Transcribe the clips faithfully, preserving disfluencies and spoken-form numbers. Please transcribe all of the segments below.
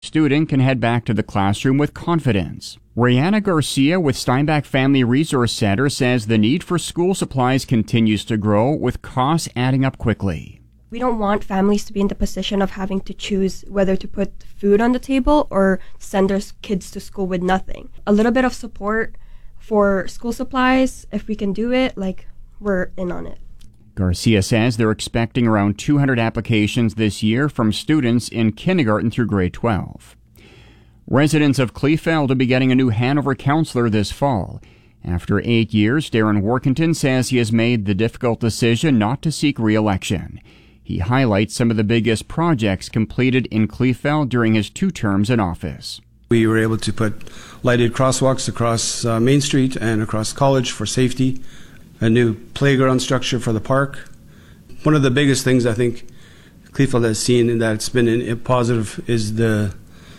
Student can head back to the classroom with confidence. Rihanna Garcia with Steinbach Family Resource Center says the need for school supplies continues to grow, with costs adding up quickly. We don't want families to be in the position of having to choose whether to put food on the table or send their kids to school with nothing. A little bit of support for school supplies, if we can do it, like, we're in on it. Garcia says they're expecting around two hundred applications this year from students in kindergarten through grade twelve. Residents of Kleefeld will be getting a new Hanover councillor this fall. After eight years, Darren Workington says he has made the difficult decision not to seek re-election. He highlights some of the biggest projects completed in Kleefeld during his two terms in office. We were able to put lighted crosswalks across uh, Main Street and across College for safety, a new playground structure for the park. One of the biggest things I think Kleefeld has seen and that's been in, in positive is the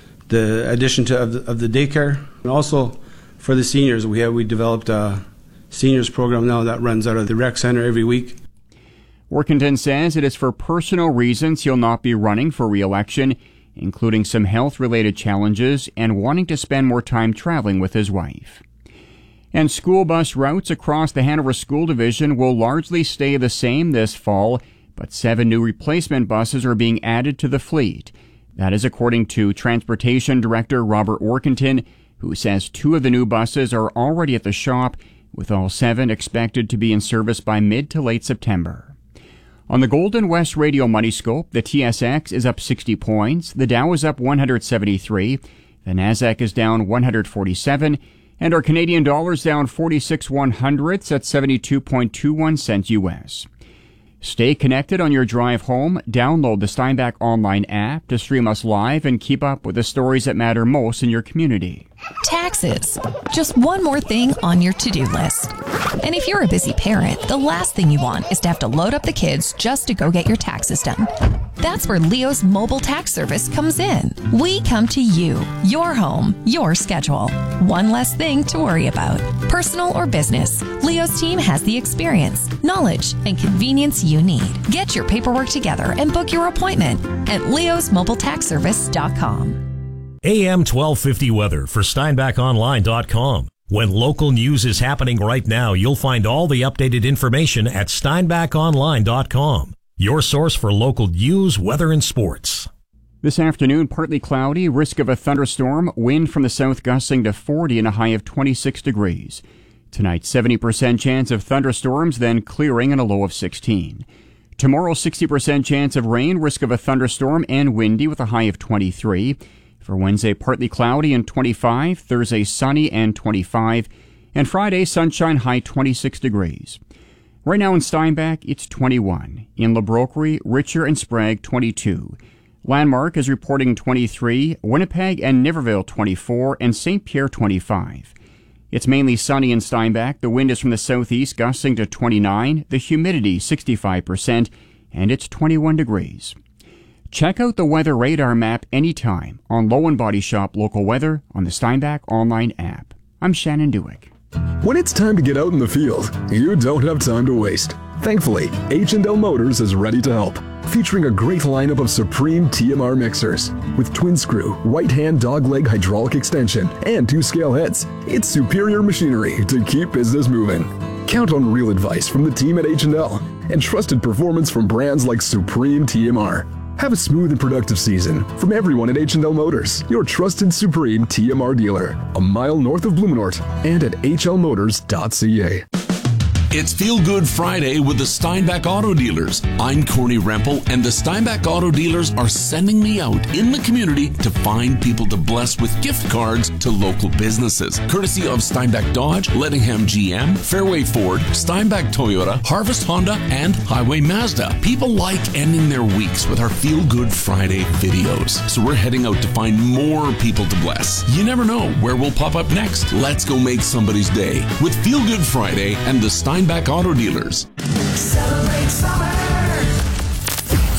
the addition to of the, of the daycare. And also for the seniors, we have we developed a seniors program now that runs out of the rec center every week. Workington says it is for personal reasons he'll not be running for re-election, including some health-related challenges and wanting to spend more time traveling with his wife. And school bus routes across the Hanover School Division will largely stay the same this fall, but seven new replacement buses are being added to the fleet. That is according to Transportation Director Robert Workington, who says two of the new buses are already at the shop, with all seven expected to be in service by mid to late September. On the Golden West Radio Money Scope, the T S X is up sixty points, the Dow is up one hundred seventy-three, the Nasdaq is down one hundred forty-seven, and our Canadian dollar is down forty-six one hundredths at seventy-two point two one cents U S. Stay connected on your drive home. Download the Steinbach Online app to stream us live and keep up with the stories that matter most in your community. Taxes. Just one more thing on your to-do list. And if you're a busy parent, the last thing you want is to have to load up the kids just to go get your taxes done. That's where Leo's mobile tax service comes in. We come to you, your home, your schedule. One less thing to worry about. Personal or business, Leo's team has the experience, knowledge, and convenience you need. Get your paperwork together and book your appointment at leos mobile tax service dot com. A M twelve fifty weather for Steinbach Online dot com. When local news is happening right now, you'll find all the updated information at Steinbach Online dot com. Your source for local news, weather, and sports. This afternoon, partly cloudy, risk of a thunderstorm, wind from the south gusting to forty and a high of twenty-six degrees. Tonight, seventy percent chance of thunderstorms, then clearing and a low of sixteen. Tomorrow, sixty percent chance of rain, risk of a thunderstorm, and windy with a high of twenty-three. For Wednesday, partly cloudy and twenty-five. Thursday, sunny and twenty-five. And Friday, sunshine, high twenty-six degrees. Right now in Steinbach, it's twenty-one. In LaBroquerie, Richer, and Sprague, twenty-two. Landmark is reporting twenty-three. Winnipeg and Niverville, twenty-four. And Saint Pierre, twenty-five. It's mainly sunny in Steinbach. The wind is from the southeast, gusting to twenty-nine. The humidity, sixty-five percent. And it's twenty-one degrees. Check out the weather radar map anytime on Low and Body Shop Local Weather on the Steinbach Online app. I'm Shannon Dewick. When it's time to get out in the field, you don't have time to waste. Thankfully, H and L Motors is ready to help, featuring a great lineup of Supreme T M R mixers with twin screw, right hand dog leg hydraulic extension, and two scale heads. It's superior machinery to keep business moving. Count on real advice from the team at H and L and trusted performance from brands like Supreme T M R. Have a smooth and productive season from everyone at H and L Motors, your trusted Supreme T M R dealer, a mile north of Blumenort, and at h l motors dot c a. It's Feel Good Friday with the Steinbach Auto Dealers. I'm Corny Rempel, and the Steinbach Auto Dealers are sending me out in the community to find people to bless with gift cards to local businesses, courtesy of Steinbach Dodge, Lettingham G M, Fairway Ford, Steinbach Toyota, Harvest Honda, and Highway Mazda. People like ending their weeks with our Feel Good Friday videos, so we're heading out to find more people to bless. You never know where we'll pop up next. Let's go make somebody's day with Feel Good Friday and the Steinbach Auto Dealers. Celebrate summer. You can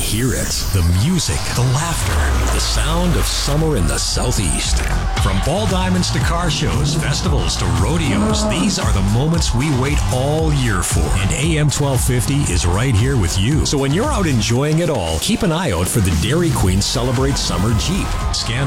hear it. The music, the laughter, the sound of summer in the Southeast. From ball diamonds to car shows, festivals to rodeos, these are the moments we wait all year for. And A M twelve fifty is right here with you. So when you're out enjoying it all, keep an eye out for the Dairy Queen Celebrate Summer Jeep. Scan